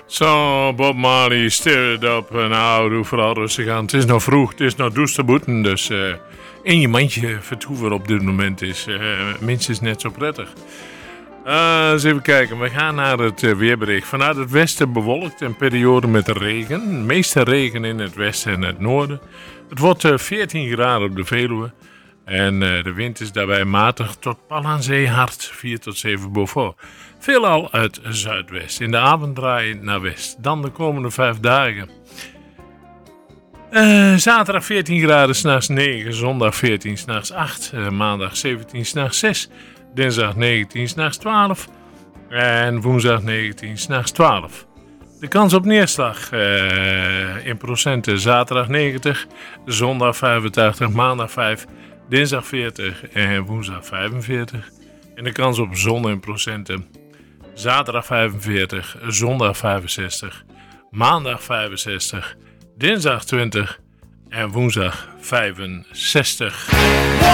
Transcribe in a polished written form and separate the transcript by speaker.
Speaker 1: Zo, Bob Marley, stir it up. Nou, doe vooral rustig aan. Het is nog vroeg, het is nog doucheboeten. Dus in je mandje vertoeven op dit moment is minstens net zo prettig. Eens even kijken, we gaan naar het weerbericht. Vanuit het westen bewolkt en periode met regen. Meeste regen in het westen en het noorden. Het wordt 14 graden op de Veluwe. En de wind is daarbij matig tot pal aan zee hard, 4 tot 7 Beaufort. Veelal uit zuidwest. In de avond draaiend naar west. Dan de komende 5 dagen. Zaterdag 14 graden, 's nachts 9. Zondag 14, 's nachts 8. Maandag 17, 's nachts 6. Dinsdag 19, 's nachts 12. En woensdag 19, 's nachts 12. De kans op neerslag in procenten. Zaterdag 90, zondag 85, maandag 5, dinsdag 40 en woensdag 45. En de kans op zon in procenten. Zaterdag 45, zondag 65, maandag 65, dinsdag 20 en woensdag 65.